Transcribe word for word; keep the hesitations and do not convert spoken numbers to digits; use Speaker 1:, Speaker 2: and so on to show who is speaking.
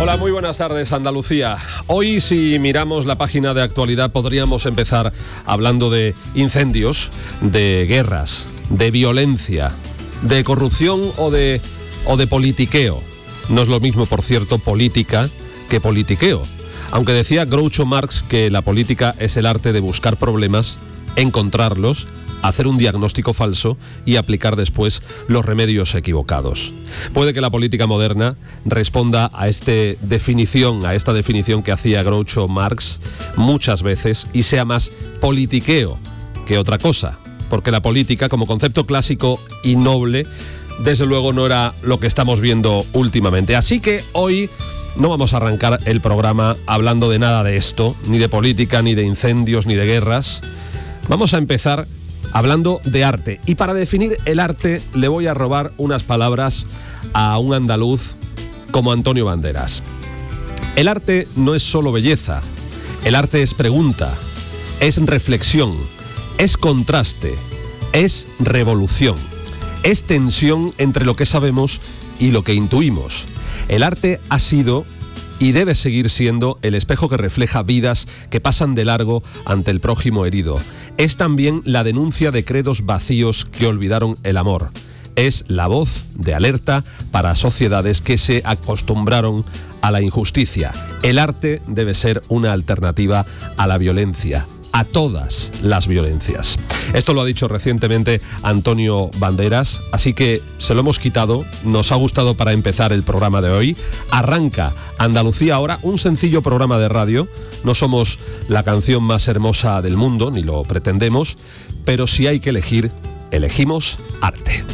Speaker 1: Hola, muy buenas tardes, Andalucía. Hoy, si miramos la página de actualidad, podríamos empezar hablando de incendios, de guerras, de violencia, de corrupción o de, o de politiqueo. No es lo mismo, por cierto, política que politiqueo. Aunque decía Groucho Marx que la política es el arte de buscar problemas, encontrarlos, hacer un diagnóstico falso y aplicar después los remedios equivocados. Puede que la política moderna responda a este definición, a esta definición que hacía Groucho Marx muchas veces y sea más politiqueo que otra cosa, porque la política, como concepto clásico y noble, desde luego no era lo que estamos viendo últimamente. Así que hoy no vamos a arrancar el programa hablando de nada de esto, ni de política, ni de incendios, ni de guerras. Vamos a empezar hablando de arte. Y para definir el arte le voy a robar unas palabras a un andaluz como Antonio Banderas. El arte no es solo belleza. El arte es pregunta, es reflexión, es contraste, es revolución, es tensión entre lo que sabemos y lo que intuimos. El arte ha sido y debe seguir siendo el espejo que refleja vidas que pasan de largo ante el prójimo herido. Es también la denuncia de credos vacíos que olvidaron el amor. Es la voz de alerta para sociedades que se acostumbraron a la injusticia. El arte debe ser una alternativa a la violencia, a todas las violencias. Esto lo ha dicho recientemente Antonio Banderas, así que se lo hemos quitado. Nos ha gustado para empezar el programa de hoy. Arranca Andalucía Ahora, un sencillo programa de radio. No somos la canción más hermosa del mundo, ni lo pretendemos, pero si hay que elegir, elegimos arte.